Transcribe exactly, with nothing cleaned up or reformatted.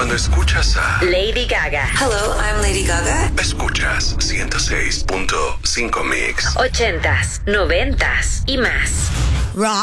Cuando escuchas a Lady Gaga. Hello, I'm Lady Gaga. Escuchas ciento seis punto cinco Mix. Ochentas, noventas y más. Rock.